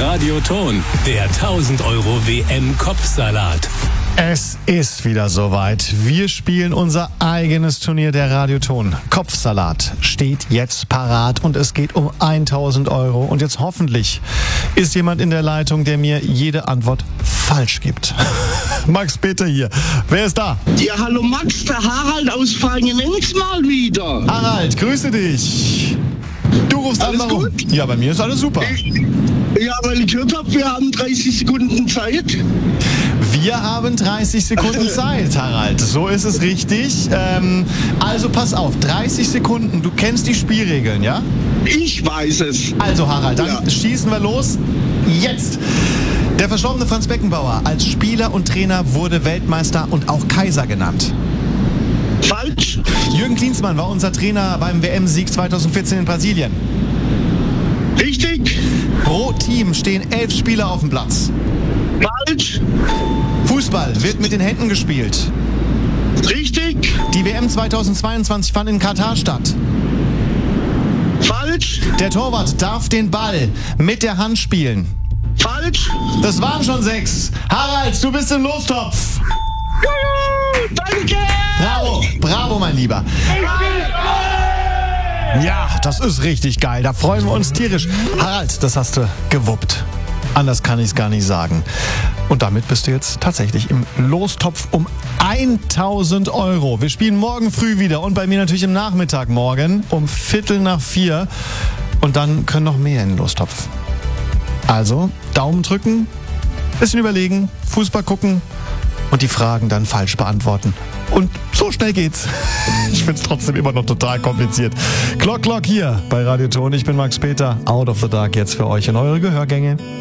Radioton, der 1000 Euro WM-Kopfsalat. Es ist wieder soweit. Wir spielen unser eigenes Turnier der Radioton. Kopfsalat steht jetzt parat und es geht um 1000 Euro. Und jetzt hoffentlich ist jemand in der Leitung, der mir jede Antwort falsch gibt. Max Peter hier. Wer ist da? Ja, hallo Max, der Harald aus Feigenenz mal wieder. Harald, grüße dich. Du rufst Alles an, warum? gut? Ja, bei mir ist alles super. Ja, weil ich gehört habe, wir haben 30 Sekunden Zeit. Wir haben 30 Sekunden Zeit, Harald. So ist es richtig. Also pass auf, 30 Sekunden. Du kennst die Spielregeln, ja? Ich weiß es. Also Harald, dann schießen wir los. Jetzt. Der verstorbene Franz Beckenbauer als Spieler und Trainer wurde Weltmeister und auch Kaiser genannt. Falsch. Jürgen Klinsmann war unser Trainer beim WM-Sieg 2014 in Brasilien. Richtig. Pro Team stehen 11 Spieler auf dem Platz. Falsch. Fußball wird mit den Händen gespielt. Richtig. Die WM 2022 fand in Katar statt. Falsch. Der Torwart darf den Ball mit der Hand spielen. Falsch. Das waren schon 6. Harald, du bist im Lostopf. Juhu, danke. Bravo, bravo, mein Lieber. Ja, das ist richtig geil. Da freuen wir uns tierisch. Harald, das hast du gewuppt. Anders kann ich es gar nicht sagen. Und damit bist du jetzt tatsächlich im Lostopf um 1000 Euro. Wir spielen morgen früh wieder und bei mir natürlich im Nachmittag morgen um 3:45. Und dann können noch mehr in den Lostopf. Also Daumen drücken, bisschen überlegen, Fußball gucken und die Fragen dann falsch beantworten. Und so schnell geht's. Ich find's trotzdem immer noch total kompliziert. Clock hier bei Radioton. Ich bin Max Peter. Out of the Dark jetzt für euch in eure Gehörgänge.